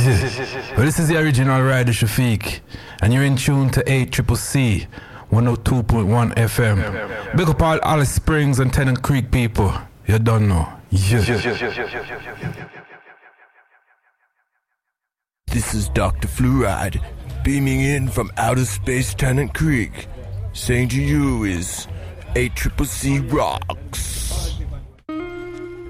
Yeah. Well, this is the original Rider Shafiq, and you're in tune to 8CCC 102.1 FM. Big up all Alice Springs and Tennant Creek people. You don't know. Yeah. This is Dr. Fluoride, beaming in from outer space Tennant Creek. Saying to you is 8CCC rocks.